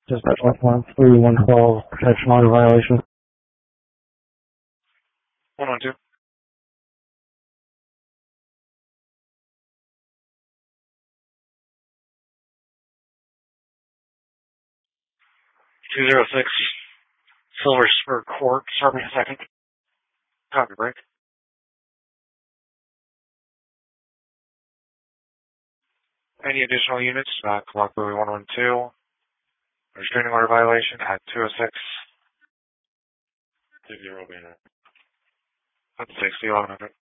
Dispatch 113-112, protection order violation. 112. 206 Silver Spur Court, serve me a second. Copy, break. Any additional units? Clock Buoy 112. Restraining order violation at 206. 20 banner. That's 60, 1100.